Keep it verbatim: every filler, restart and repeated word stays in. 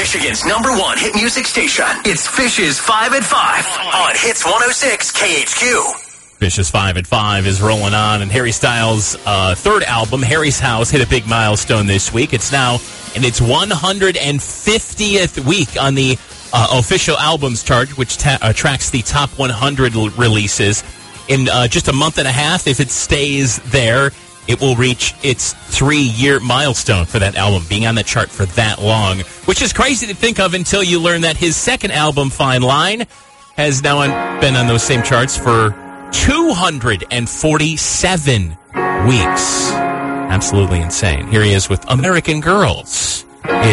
Michigan's number one hit music station. It's Fish's five at five on Hits one oh six K H Q. Fish's five at five is rolling on, and Harry Styles' uh, third album, Harry's House, hit a big milestone this week. It's now in its one hundred fiftieth week on the uh, official albums chart, which ta- uh, tracks the top one hundred l- releases. In uh, just a month and a half, if it stays there, it will reach its three-year milestone for that album, being on the chart for that long, which is crazy to think of until you learn that his second album, Fine Line, has now on, been on those same charts for two hundred forty-seven weeks. Absolutely insane. Here he is with American Girls. It's